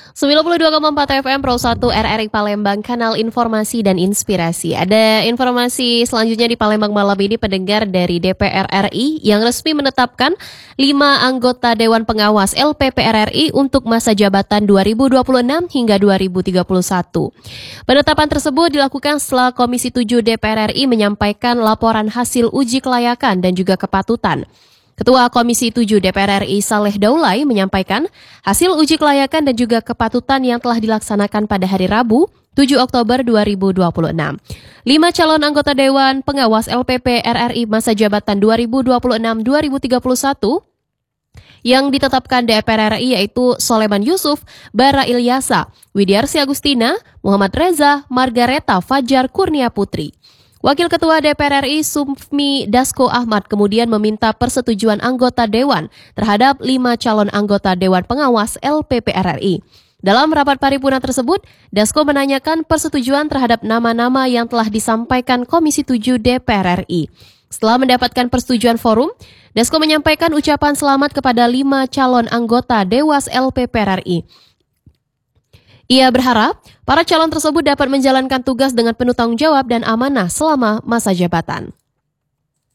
92,4 FM Pro 1 RRI Palembang, kanal informasi dan inspirasi. Ada informasi selanjutnya di Palembang malam ini, pendengar, dari DPR RI yang resmi menetapkan 5 anggota Dewan Pengawas LPP RRI untuk masa jabatan 2026 hingga 2031. Penetapan tersebut dilakukan setelah Komisi 7 DPR RI menyampaikan laporan hasil uji kelayakan dan juga kepatutan. Ketua Komisi 7 DPR RI Saleh Daulay menyampaikan hasil uji kelayakan dan juga kepatutan yang telah dilaksanakan pada hari Rabu, 7 Oktober 2026. 5 calon anggota Dewan Pengawas LPP RRI masa jabatan 2026-2031 yang ditetapkan DPR RI yaitu Soleman Yusuf, Bara Ilyasa, Widiarsi Agustina, Muhammad Reza, Margareta Fajar Kurnia Putri. Wakil Ketua DPR RI Sufmi Dasko Ahmad kemudian meminta persetujuan anggota Dewan terhadap 5 calon anggota Dewan Pengawas LPP RRI. Dalam rapat paripurna tersebut, Dasko menanyakan persetujuan terhadap nama-nama yang telah disampaikan Komisi 7 DPR RI. Setelah mendapatkan persetujuan forum, Dasko menyampaikan ucapan selamat kepada 5 calon anggota Dewas LPP RRI. Ia berharap para calon tersebut dapat menjalankan tugas dengan penuh tanggung jawab dan amanah selama masa jabatan.